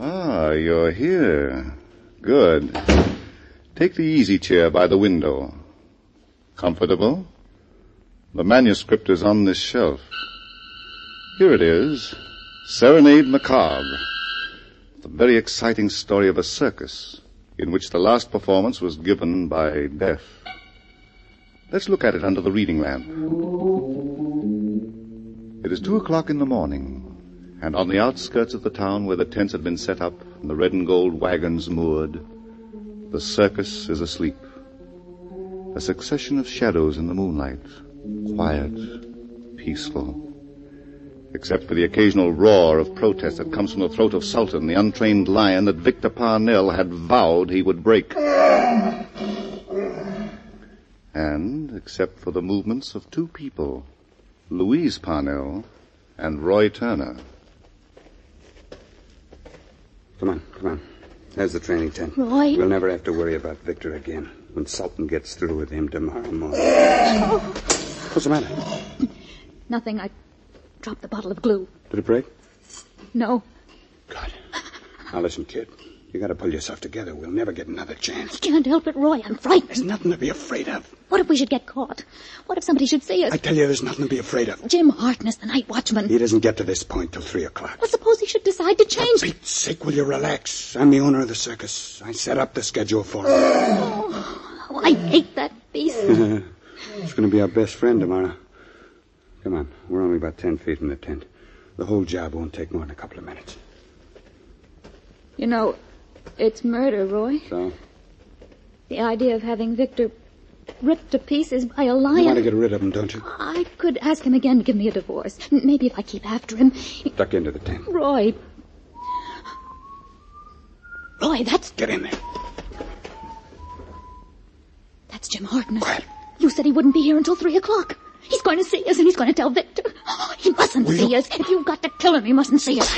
Ah, you're here. Good. Take the easy chair by the window. Comfortable? The manuscript is on this shelf. Here it is. Serenade Macabre. The very exciting story of a circus in which the last performance was given by death. Let's look at it under the reading lamp. It is 2:00 in the morning, and on the outskirts of the town where the tents had been set up and the red and gold wagons moored, the circus is asleep. A succession of shadows in the moonlight, quiet, peaceful, except for the occasional roar of protest that comes from the throat of Sultan, the untrained lion that Victor Parnell had vowed he would break. And, except for the movements of two people, Louise Parnell and Roy Turner. Come on. There's the training tent. Roy? We'll never have to worry about Victor again when Sultan gets through with him tomorrow morning. Oh. What's the matter? Nothing. I dropped the bottle of glue. Did it break? No. Good. Now listen, kid. You gotta pull yourself together. We'll never get another chance. I can't help it, Roy. I'm frightened. There's nothing to be afraid of. What if we should get caught? What if somebody should see us? I tell you, there's nothing to be afraid of. Jim Harkness, the night watchman. He doesn't get to this point till 3:00. Well, suppose he should decide to change. For Pete's sake, will you relax? I'm the owner of the circus. I set up the schedule for him. Oh, I hate that beast. It's going to be our best friend tomorrow. Come on. We're only about 10 feet from the tent. The whole job won't take more than a couple of minutes. You know, it's murder, Roy. So? The idea of having Victor ripped to pieces by a lion. You want to get rid of him, don't you? I could ask him again to give me a divorce. Maybe if I keep after him. Duck into the tent. Roy, that's... Get in there. That's Jim Harkness. Quiet. You said he wouldn't be here until 3:00. He's going to see us, and he's going to tell Victor. Oh, he mustn't see us. If you've got to kill him, he mustn't see us.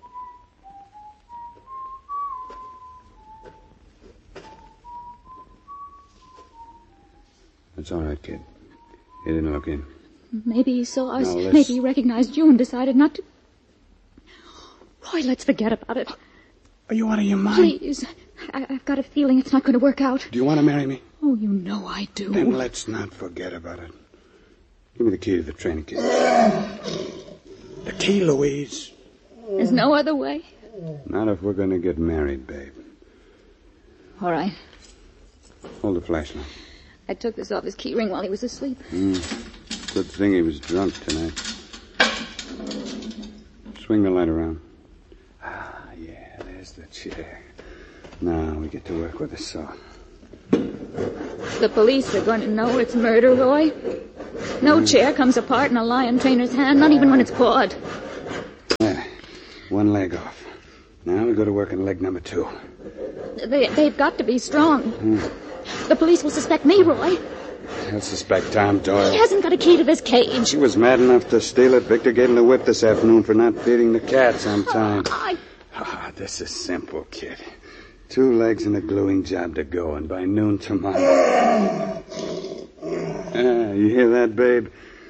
It's all right, kid. He didn't look in. Maybe he saw us. No, Maybe he recognized you and decided not to... Roy, let's forget about it. Are you out of your mind? Please. I've got a feeling it's not going to work out. Do you want to marry me? Oh, you know I do. Then let's not forget about it. Give me the key to the training kit. The key, Louise. There's no other way? Not if we're going to get married, babe. All right. Hold the flashlight. I took this off his key ring while he was asleep. Good thing he was drunk tonight. Swing the light around. Ah, yeah, there's the chair. Now we get to work with a saw. The police are going to know it's murder, Roy. No chair comes apart in a lion trainer's hand, not even when it's pawed. There. One leg off. Now we go to work on leg number 2. They've got to be strong. The police will suspect me, Roy. They'll suspect Tom Doyle. He hasn't got a key to this cage. He was mad enough to steal it. Victor gave him the whip this afternoon for not feeding the cats on time. This is simple, kid. 2 legs and a gluing job to go, and by noon tomorrow... you hear that, babe?